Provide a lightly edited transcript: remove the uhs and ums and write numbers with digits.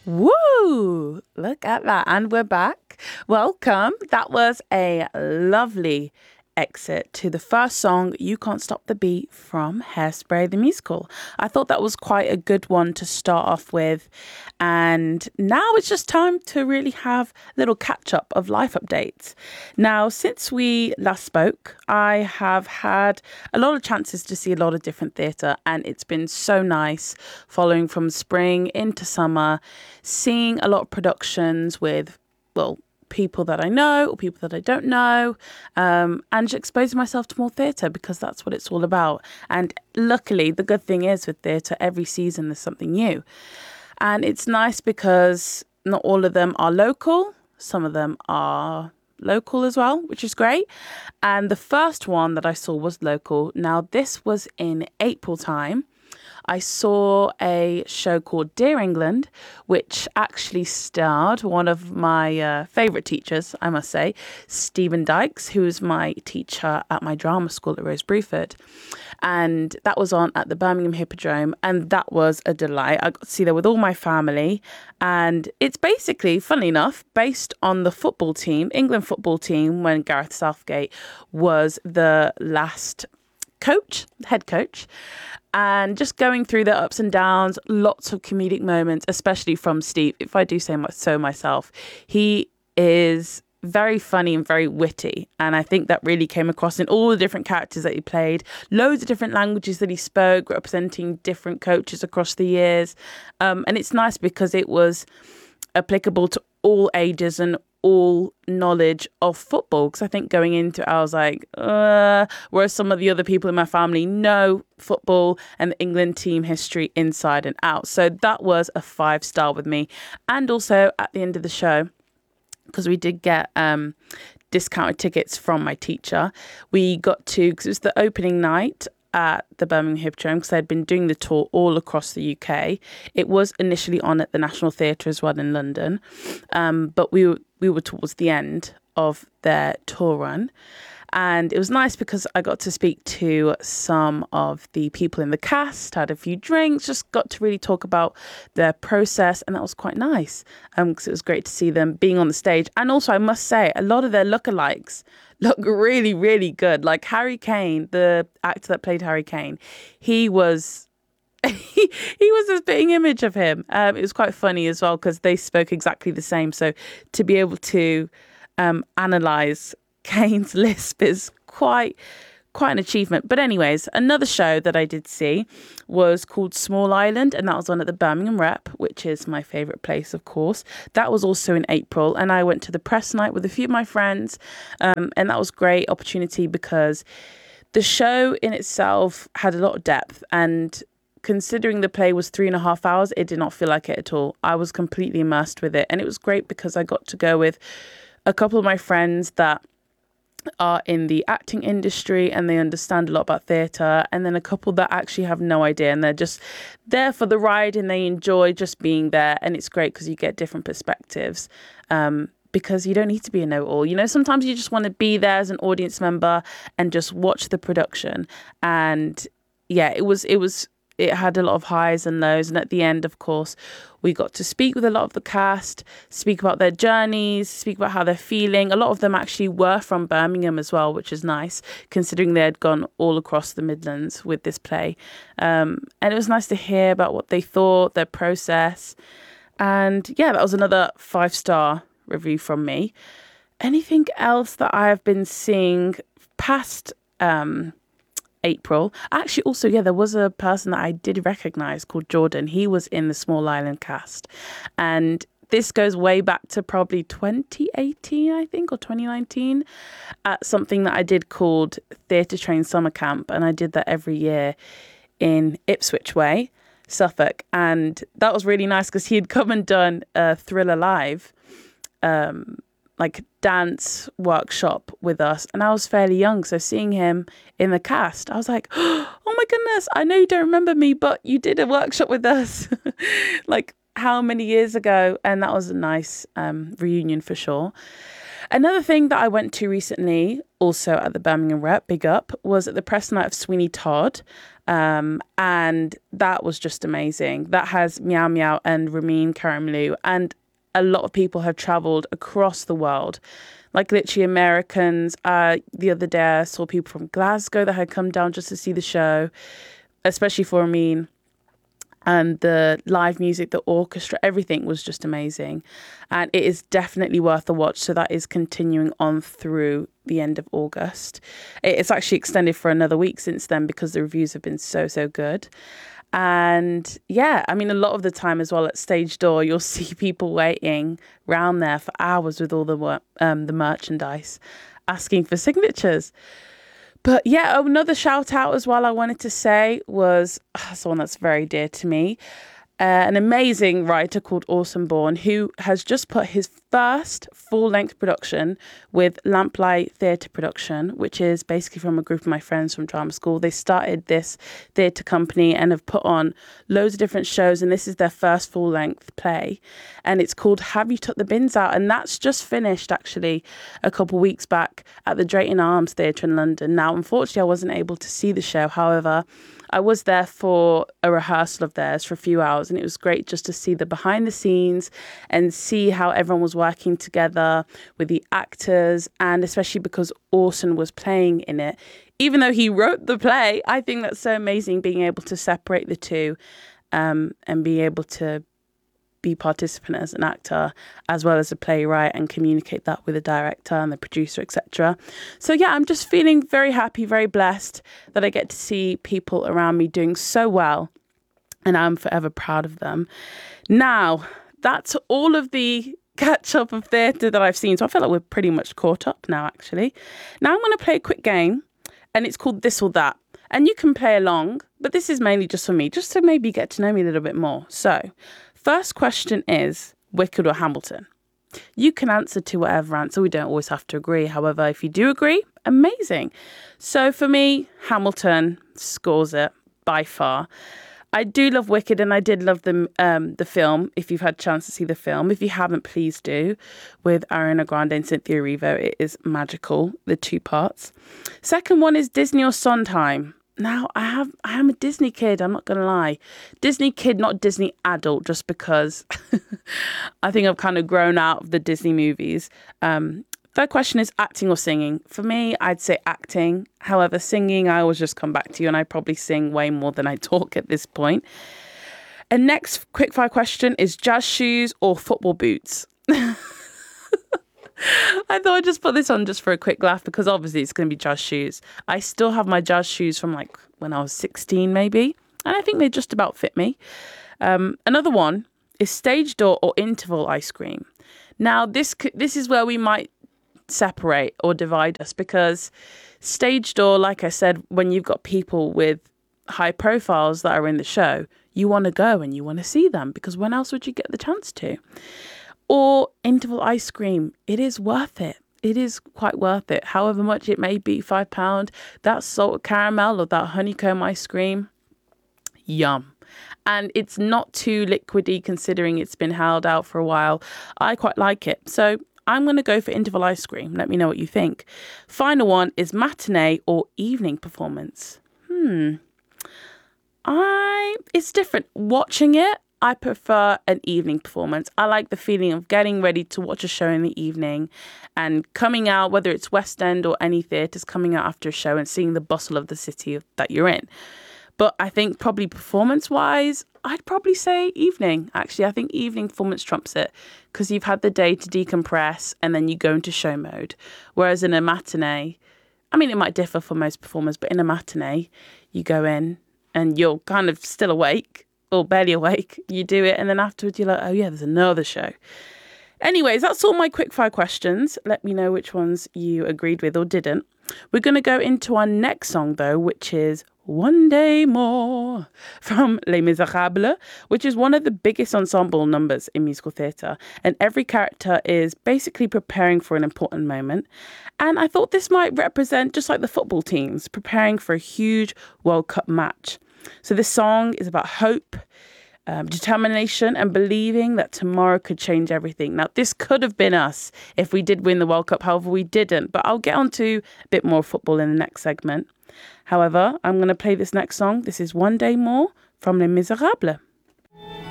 Woo! Look at that. And we're back. Welcome. That was a lovely exit to the first song, You Can't Stop the Beat, from Hairspray the Musical. I thought that was quite a good one to start off with. And now it's just time to really have a little catch up of life updates. Now, since we last spoke, I have had a lot of chances to see a lot of different theatre, and it's been so nice following from spring into summer, seeing a lot of productions with, well, people that I know or people that I don't know, and just exposing myself to more theatre because that's what it's all about. And luckily, the good thing is with theatre, every season there's something new. And it's nice because not all of them are local. Some of them are local as well, which is great. And the first one that I saw was local. Now, this was in April time. I saw a show called Dear England, which actually starred one of my favourite teachers, I must say, Stephen Dykes, who was my teacher at my drama school at Rose Bruford. And that was on at the Birmingham Hippodrome, and that was a delight. I got to see that with all my family, and it's basically, funnily enough, based on the football team, England football team, when Gareth Southgate was the last head coach, and just going through the ups and downs, lots of comedic moments, especially from Steve. If I do say so myself, he is very funny and very witty, and I think that really came across in all the different characters that he played, loads of different languages that he spoke, representing different coaches across the years, and it's nice because it was applicable to all ages and all knowledge of football, because I think going into it I was like, whereas some of the other people in my family know football and the England team history inside and out. So that was a 5-star with me. And also at the end of the show, because we did get discounted tickets from my teacher, we got to, because it was the opening night at the Birmingham Hippodrome, because they'd been doing the tour all across the UK. It was initially on at the National Theatre as well in London, but we were towards the end of their tour run. And it was nice because I got to speak to some of the people in the cast, had a few drinks, just got to really talk about their process. And that was quite nice because it was great to see them being on the stage. And also, I must say, a lot of their lookalikes look really, really good. Like Harry Kane, the actor that played Harry Kane, he was he was a spitting image of him. It was quite funny as well because they spoke exactly the same. So to be able to analyse Kane's lisp is quite an achievement. But anyways, another show that I did see was called Small Island, and that was on at the Birmingham Rep, which is my favourite place, of course. That was also in April, and I went to the press night with a few of my friends, and that was a great opportunity because the show in itself had a lot of depth, and considering the play was 3.5 hours, it did not feel like it at all. I was completely immersed with it, and it was great because I got to go with a couple of my friends that are in the acting industry and they understand a lot about theatre, and then a couple that actually have no idea and they're just there for the ride and they enjoy just being there. And it's great because you get different perspectives, because you don't need to be a know-all. You know, sometimes you just want to be there as an audience member and just watch the production. And yeah, it had a lot of highs and lows. And at the end, of course, we got to speak with a lot of the cast, speak about their journeys, speak about how they're feeling. A lot of them actually were from Birmingham as well, which is nice, considering they had gone all across the Midlands with this play. And it was nice to hear about what they thought, their process. And yeah, that was another 5-star review from me. Anything else that I have been seeing past April? Actually, also, yeah, there was a person that I did recognise called Jordan. He was in the Small Island cast. And this goes way back to probably 2018, I think, or 2019, at something that I did called Theatre Train Summer Camp. And I did that every year in Ipswich Way, Suffolk. And that was really nice because he had come and done a Thriller Live like dance workshop with us, and I was fairly young, so seeing him in the cast, I was like, oh my goodness, I know you don't remember me, but you did a workshop with us like how many years ago? And that was a nice reunion for sure. Another thing that I went to recently, also at the Birmingham Rep, big up, was at the press night of Sweeney Todd. And that was just amazing. That has Meow Meow and Ramin Karimloo, and a lot of people have traveled across the world, like literally Americans. The other day I saw people from Glasgow that had come down just to see the show, especially for Ramin. And the live music, the orchestra, everything was just amazing. And it is definitely worth a watch. So that is continuing on through the end of August. It's actually extended for another week since then because the reviews have been so good. And yeah, I mean, a lot of the time as well at Stage Door, you'll see people waiting around there for hours with all the merchandise, asking for signatures. But yeah, another shout out as well I wanted to say was someone that's very dear to me. An amazing writer called Awesome Bourne, who has just put his first full-length production with Lamplight Theatre Production, which is basically from a group of my friends from drama school. They started this theatre company and have put on loads of different shows, and this is their first full-length play. And it's called Have You Took the Bins Out? And that's just finished, actually, a couple of weeks back at the Drayton Arms Theatre in London. Now, unfortunately, I wasn't able to see the show. However, I was there for a rehearsal of theirs for a few hours, and it was great just to see the behind the scenes and see how everyone was working together with the actors, and especially because Orson was playing in it. Even though he wrote the play, I think that's so amazing, being able to separate the two and be able to be participant as an actor as well as a playwright and communicate that with the director and the producer, etc. So yeah, I'm just feeling very happy, very blessed that I get to see people around me doing so well, and I'm forever proud of them. Now, that's all of the catch up of theatre that I've seen. So I feel like we're pretty much caught up now, actually. Now I'm going to play a quick game, and it's called This or That. And you can play along, but this is mainly just for me, just to maybe get to know me a little bit more. So, first question is Wicked or Hamilton? You can answer to whatever answer. We don't always have to agree. However, if you do agree, amazing. So for me, Hamilton scores it by far. I do love Wicked, and I did love the film, if you've had a chance to see the film. If you haven't, please do, with Ariana Grande and Cynthia Erivo. It is magical, the two parts. Second one is Disney or Sondheim. Now, I am a Disney kid, I'm not going to lie. Disney kid, not Disney adult, just because I think I've kind of grown out of the Disney movies. Third question is acting or singing. For me, I'd say acting. However, singing, I always just come back to you, and I probably sing way more than I talk at this point. And next quickfire question is jazz shoes or football boots? I thought I'd just put this on just for a quick laugh, because obviously it's going to be jazz shoes. I still have my jazz shoes from like when I was 16 maybe, and I think they just about fit me. Another one is Stage Door or Interval ice cream. Now this is where we might separate or divide us, because Stage Door, like I said, when you've got people with high profiles that are in the show, you want to go and you want to see them, because when else would you get the chance to? Or Interval ice cream, it is worth it. It is quite worth it. However much it may be, £5, that salted caramel or that honeycomb ice cream, yum. And it's not too liquidy considering it's been held out for a while. I quite like it. So I'm going to go for Interval ice cream. Let me know what you think. Final one is matinee or evening performance. It's different. Watching it, I prefer an evening performance. I like the feeling of getting ready to watch a show in the evening and coming out, whether it's West End or any theatres, coming out after a show and seeing the bustle of the city that you're in. But I think probably performance-wise, I'd probably say evening. Actually, I think evening performance trumps it, because you've had the day to decompress and then you go into show mode. Whereas in a matinee, I mean, it might differ for most performers, but in a matinee, you go in and you're kind of still awake, or barely awake, you do it, and then afterwards you're like, oh yeah, there's another show. Anyways, that's all my quickfire questions. Let me know which ones you agreed with or didn't. We're going to go into our next song, though, which is One Day More from Les Miserables, which is one of the biggest ensemble numbers in musical theatre. And every character is basically preparing for an important moment. And I thought this might represent just like the football teams preparing for a huge World Cup match. So this song is about hope. determination and believing that tomorrow could change everything. Now, this could have been us if we did win the World Cup. However, we didn't. But I'll get on to a bit more football in the next segment. However, I'm going to play this next song. This is One Day More from Les Miserables.